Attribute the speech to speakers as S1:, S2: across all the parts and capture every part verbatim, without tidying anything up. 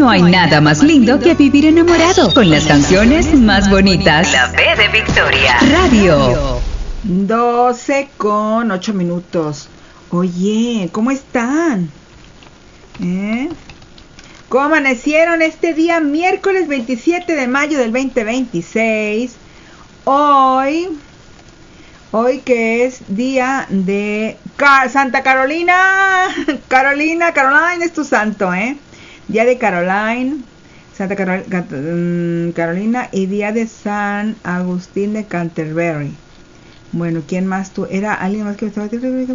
S1: No hay nada más lindo que vivir enamorado con las canciones más bonitas. La B de Victoria Radio.
S2: doce con ocho minutos. Oye, ¿cómo están? ¿Eh? ¿Cómo amanecieron este día miércoles veintisiete de mayo del veinte veintiséis? Hoy, hoy que es día de Car- Santa Carolina. Carolina, Caroline es tu santo, ¿eh? Día de Caroline, Santa Carol- Carolina y día de San Agustín de Canterbury. Bueno, ¿quién más tú? ¿Era alguien más que estaba?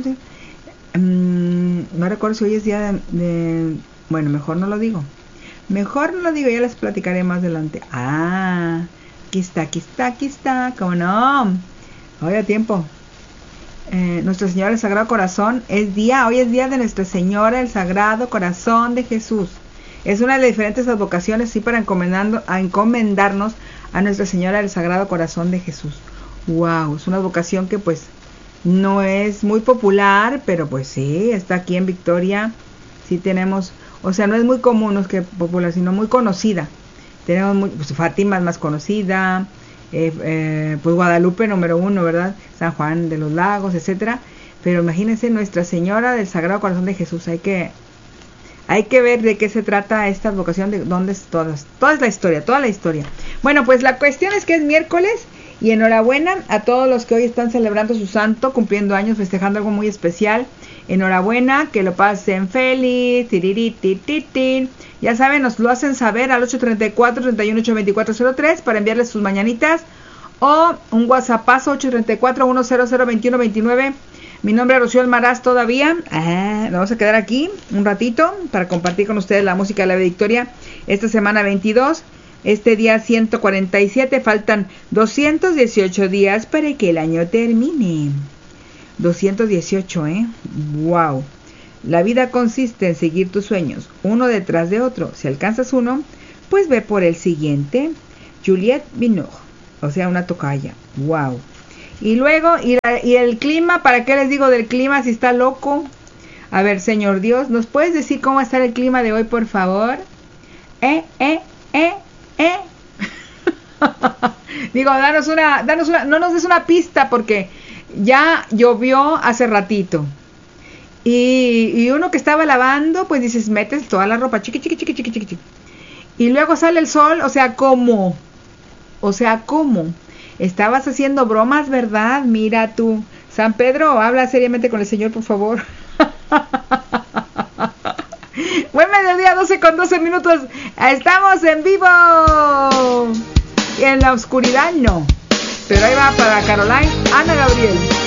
S2: Um, no recuerdo si hoy es día de, de... Bueno, mejor no lo digo. Mejor no lo digo, ya les platicaré más adelante. Ah, aquí está, aquí está, aquí está. ¿Cómo no? Hoy a tiempo. Eh, Nuestra Señora del Sagrado Corazón es día, hoy es día de Nuestra Señora del Sagrado Corazón de Jesús. Es una de las diferentes advocaciones, sí, para encomendando, a encomendarnos a Nuestra Señora del Sagrado Corazón de Jesús. Wow, es una advocación que pues no es muy popular, pero pues sí, está aquí en Victoria. Sí tenemos, o sea, no es muy común, no es que popular, sino muy conocida. Tenemos muy, pues, Fátima es más conocida, eh, eh, pues Guadalupe número uno, ¿verdad? San Juan de los Lagos, etcétera. Pero imagínense, Nuestra Señora del Sagrado Corazón de Jesús. Hay que Hay que ver de qué se trata esta advocación, de dónde es toda, toda es la historia, toda la historia. Bueno, pues la cuestión es que es miércoles y enhorabuena a todos los que hoy están celebrando su santo, cumpliendo años, festejando algo muy especial. Enhorabuena, que lo pasen feliz, tirirititín. Ya saben, nos lo hacen saber al ocho tres cuatro, tres uno ocho, dos cuatro cero tres para enviarles sus mañanitas o un WhatsAppazo ocho tres cuatro, uno cero cero, dos uno dos nueve. Mi nombre es Rocío Almaraz todavía. Ah, vamos a quedar aquí un ratito para compartir con ustedes la música de la Victoria. Esta semana veintidós, este día ciento cuarenta y siete, faltan doscientos dieciocho días para que el año termine. doscientos dieciocho, ¿eh? Wow. La vida consiste en seguir tus sueños, uno detrás de otro. Si alcanzas uno, pues ve por el siguiente. Juliette Binoche, o sea, una tocaya. Wow. Y luego, y, la, y el clima, ¿para qué les digo del clima si está loco? A ver, Señor Dios, ¿nos puedes decir cómo va a estar el clima de hoy, por favor? Eh, eh, eh, eh. Digo, danos una, danos una, no nos des una pista porque ya llovió hace ratito. Y, y uno que estaba lavando, pues dices, metes toda la ropa, chiqui, chiqui, chiqui, chiqui, chiqui. Y luego sale el sol, o sea, ¿cómo? O sea, ¿cómo? Estabas haciendo bromas, ¿verdad? Mira tú. San Pedro, habla seriamente con el Señor, por favor. Buen mediodía, doce con doce minutos. Estamos en vivo. Y en la oscuridad no. Pero ahí va para Caroline, Ana Gabriel.